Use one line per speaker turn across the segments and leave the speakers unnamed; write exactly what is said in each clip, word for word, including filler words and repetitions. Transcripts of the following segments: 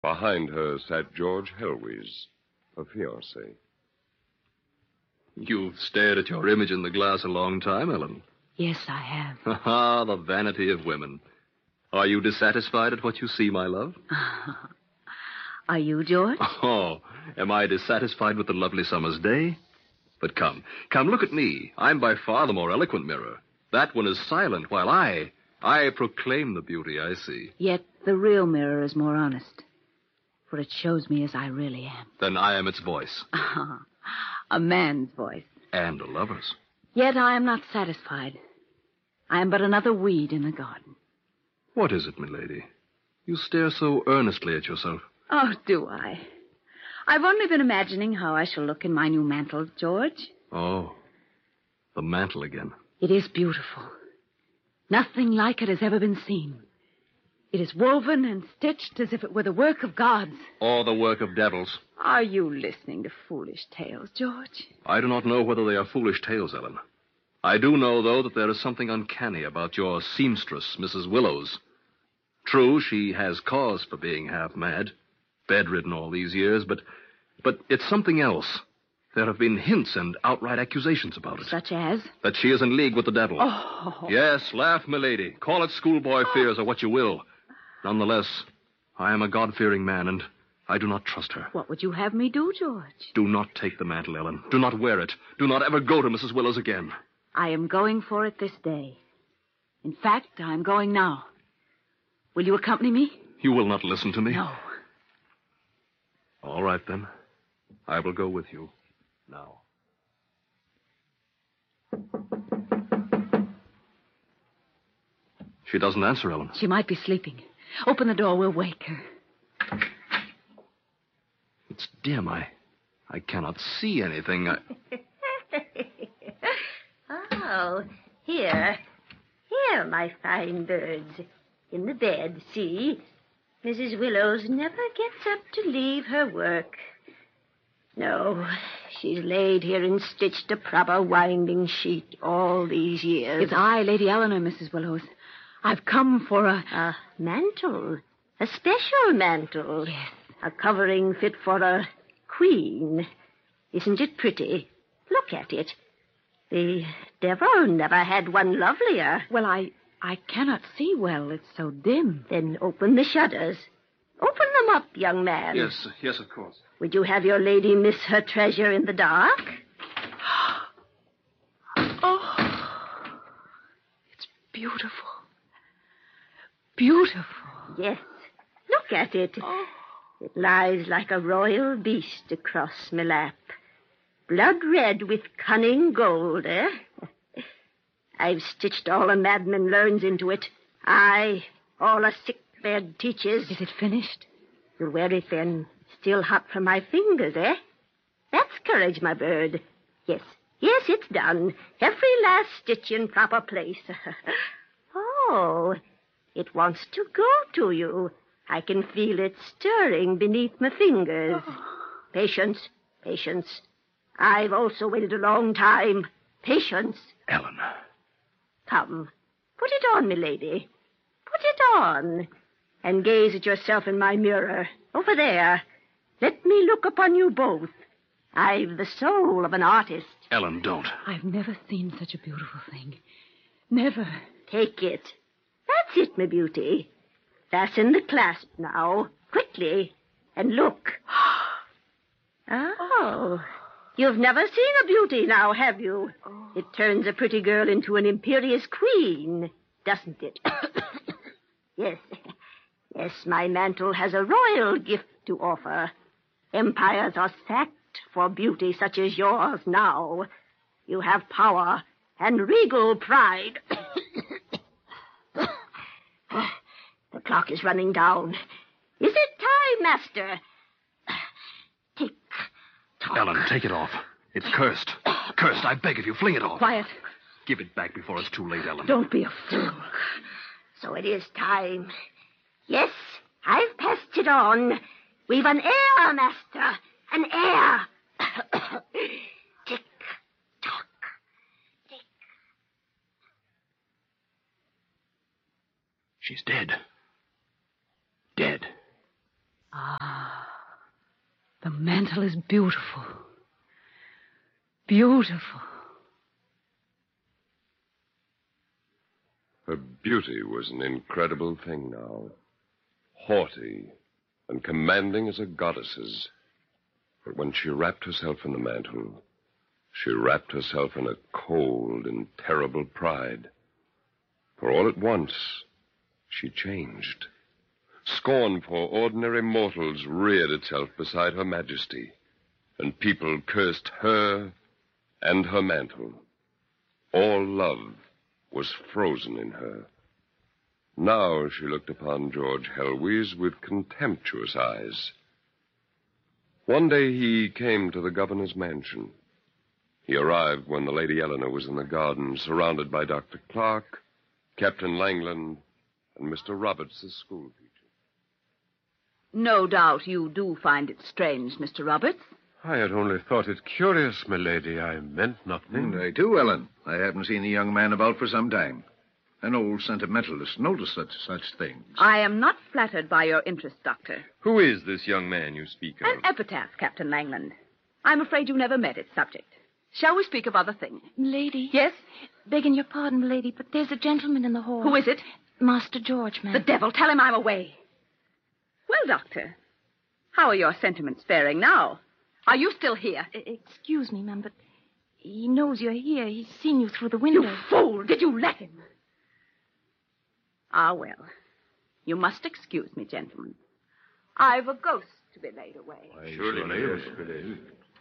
Behind her sat George Helwys, her fiancé.
You've stared at your image in the glass a long time, Ellen.
Yes, I have.
Ha ha, the vanity of women. Are you dissatisfied at what you see, my love?
Are you, George?
Oh, am I dissatisfied with the lovely summer's day? But come, come, look at me. I'm by far the more eloquent mirror. That one is silent, while I, I proclaim the beauty I see.
Yet the real mirror is more honest, for it shows me as I really am.
Then I am its voice.
A man's voice.
And a lover's.
Yet I am not satisfied. I am but another weed in the garden.
What is it, milady? You stare so earnestly at yourself.
Oh, do I? I've only been imagining how I shall look in my new mantle, George.
Oh, the mantle again.
It is beautiful. Nothing like it has ever been seen. It is woven and stitched as if it were the work of gods.
Or the work of devils.
Are you listening to foolish tales, George?
I do not know whether they are foolish tales, Ellen. I do know, though, that there is something uncanny about your seamstress, Missus Willows. True, she has cause for being half mad, bedridden all these years, but but it's something else. There have been hints and outright accusations about it.
Such as?
That she is in league with the devil.
Oh.
Yes, laugh, milady. Call it schoolboy fears or what you will. Nonetheless, I am a God-fearing man, and I do not trust her.
What would you have me do, George?
Do not take the mantle, Ellen. Do not wear it. Do not ever go to Missus Willows again.
I am going for it this day. In fact, I'm going now. Will you accompany me?
You will not listen to me?
No.
All right, then. I will go with you. Now. She doesn't answer, Ellen.
She might be sleeping. Open the door. We'll wake her.
It's dim. I, I cannot see anything. I...
Oh, here. Here, my fine birds. In the bed, see? Missus Willows never gets up to leave her work. No, she's laid here and stitched a proper winding sheet all these years.
It's I, Lady Eleanor, Missus Willows. I've come for a...
A mantle. A special mantle.
Yes.
A covering fit for a queen. Isn't it pretty? Look at it. The devil never had one lovelier.
Well, I... I cannot see well. It's so dim.
Then open the shutters. Open them up, young man.
Yes, yes, of course.
Would you have your lady miss her treasure in the dark?
Oh, it's beautiful. Beautiful.
Yes. Look at it.
Oh.
It lies like a royal beast across my lap. Blood red with cunning gold, eh? I've stitched all a madman learns into it. Aye, all a sick bed teaches.
Is it finished?
You'll wear it then. Still hot from my fingers, eh? That's courage, my bird. Yes, yes, it's done. Every last stitch in proper place. Oh, it wants to go to you. I can feel it stirring beneath my fingers. Oh. Patience, patience. I've also waited a long time. Patience.
Ellen.
Come, put it on, milady. Put it on. And gaze at yourself in my mirror. Over there. Let me look upon you both. I've the soul of an artist.
Ellen, don't.
I've never seen such a beautiful thing. Never.
Take it. That's it, my beauty. Fasten the clasp now. Quickly. And look. Oh. You've never seen a beauty now, have you?
Oh.
It turns a pretty girl into an imperious queen, doesn't it? Yes. Yes, my mantle has a royal gift to offer. Empires are sacked for beauty such as yours now. You have power and regal pride. The clock is running down. Is it time, master? Tick. Tock.
Ellen, take it off. It's cursed. Cursed, I beg of you, fling it off.
Quiet.
Give it back before it's too late, Ellen.
Don't be a fool.
So it is time. Yes, I've passed it on. We've an heir, master. An heir. Tick, tock, tick.
She's dead. Dead.
Ah, the mantle is beautiful. Beautiful.
Her beauty was an incredible thing now. Haughty and commanding as a goddess's. But when she wrapped herself in the mantle, she wrapped herself in a cold and terrible pride. For all at once, she changed. Scorn for ordinary mortals reared itself beside her majesty, and people cursed her and her mantle. All love was frozen in her. Now she looked upon George Helwys with contemptuous eyes. One day he came to the governor's mansion. He arrived when the Lady Eleanor was in the garden, surrounded by Doctor Clark, Captain Langland, and Mister Roberts, the school teacher.
No doubt you do find it strange, Mister Roberts.
I had only thought it curious, milady. I meant nothing.
I do, Ellen. I haven't seen the young man about for some time. An old sentimentalist noticed such, such things.
I am not flattered by your interest, Doctor.
Who is this young man you speak of?
An epitaph, Captain Langland. I'm afraid you never met its subject. Shall we speak of other things?
Lady.
Yes?
Begging your pardon, milady, but there's a gentleman in the hall.
Who is it?
Master George, ma'am.
The devil. Tell him I'm away. Well, Doctor, how are your sentiments faring now? Are you still here?
Uh, excuse me, ma'am, but he knows you're here. He's seen you through the window.
You fool! Did you let him? Ah, well. You must excuse me, gentlemen. I've a ghost to be laid away.
Why, surely, yes, milady.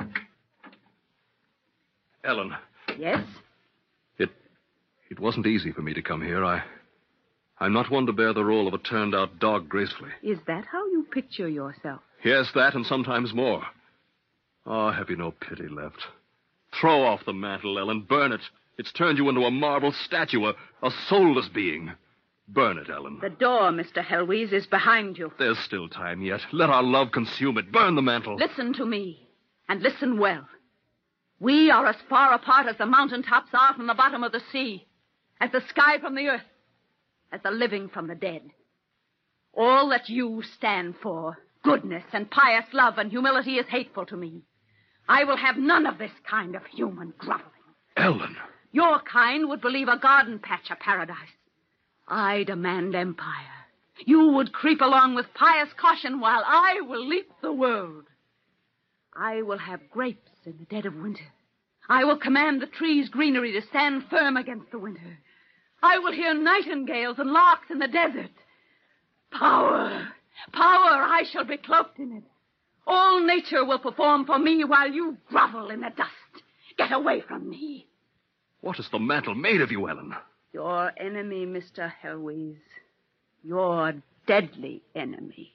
Ellen.
Yes?
It it wasn't easy for me to come here. I, I'm not one to bear the role of a turned-out dog gracefully.
Is that how you picture yourself?
Yes, that and sometimes more. Oh, have you no pity left? Throw off the mantle, Ellen. Burn it. It's turned you into a marble statue, a, a soulless being. Burn it, Ellen.
The door, Mister Helwys, is behind you.
There's still time yet. Let our love consume it. Burn the mantle.
Listen to me, and listen well. We are as far apart as the mountaintops are from the bottom of the sea, as the sky from the earth, as the living from the dead. All that you stand for, goodness and pious love and humility, is hateful to me. I will have none of this kind of human groveling.
Ellen.
Your kind would believe a garden patch a paradise. I demand empire. You would creep along with pious caution while I will leap the world. I will have grapes in the dead of winter. I will command the trees' greenery to stand firm against the winter. I will hear nightingales and larks in the desert. Power, power, I shall be cloaked in it. All nature will perform for me while you grovel in the dust. Get away from me.
What is the mantle made of you, Ellen?
Your enemy, Mister Helwys. Your deadly enemy.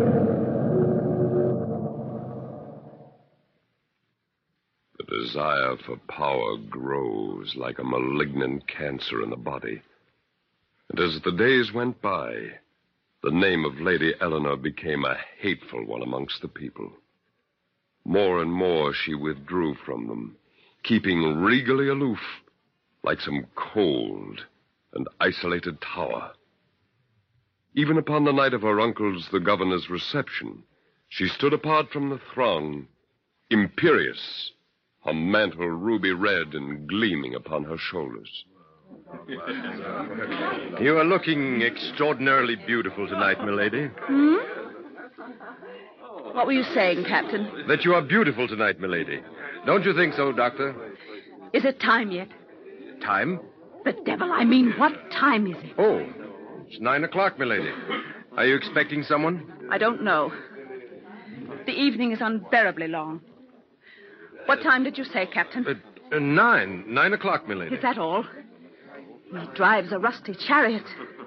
The desire for power grows like a malignant cancer in the body. And as the days went by, the name of Lady Eleanor became a hateful one amongst the people. More and more she withdrew from them, keeping regally aloof, like some cold and isolated tower. Even upon the night of her uncle's, the governor's, reception, she stood apart from the throng, imperious, her mantle ruby red and gleaming upon her shoulders.
You are looking extraordinarily beautiful tonight, milady.
Hmm? What were you saying, Captain?
That you are beautiful tonight, milady. Don't you think so, Doctor?
Is it time yet?
Time?
The devil, I mean, what time is it?
Oh, it's nine o'clock, milady. Are you expecting someone?
I don't know. The evening is unbearably long. What time did you say, Captain?
Uh, uh, nine. Nine o'clock, milady.
Is that all? He drives a rusty chariot.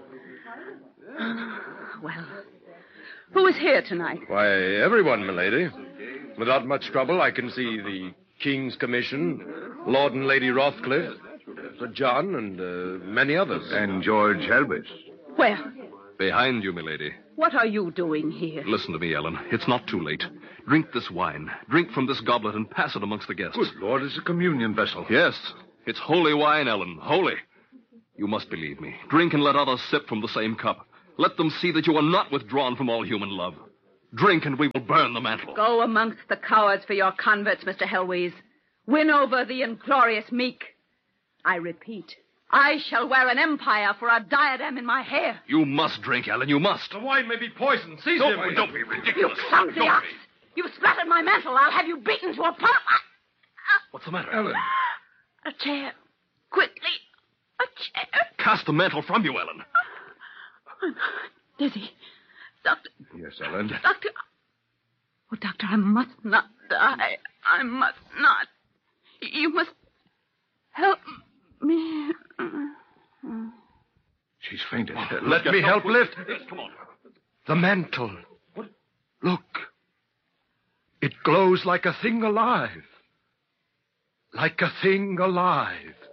Well, who is here tonight?
Why, everyone, milady. Without much trouble, I can see the King's Commission, Lord and Lady Rothcliffe, Sir John, and uh, many others.
And George Helwys.
Where?
Behind you, milady.
What are you doing here?
Listen to me, Ellen. It's not too late. Drink this wine. Drink from this goblet and pass it amongst the guests.
Good Lord, it's a communion vessel.
Yes, it's holy wine, Ellen. Holy. You must believe me. Drink and let others sip from the same cup. Let them see that you are not withdrawn from all human love. Drink and we will burn the mantle.
Go amongst the cowards for your converts, Mister Helwys. Win over the inglorious meek. I repeat, I shall wear an empire for a diadem in my hair.
You must drink, Ellen, you must.
The wine may be poisoned. Seize
Don't,
him.
don't be
You
ridiculous.
clumsy ox! You've splattered my mantle. I'll have you beaten to a pulp.
What's the matter?
Ellen.
A chair. Quickly. A chair.
Cast the mantle from you, Ellen.
I'm dizzy. Doctor.
Yes, Ellen.
Doctor. Oh, Doctor, I must not die. I must not. You must help me.
She's fainted.
Let me help lift.
Yes, come on.
The mantle. Look. It glows like a thing alive. Like a thing alive.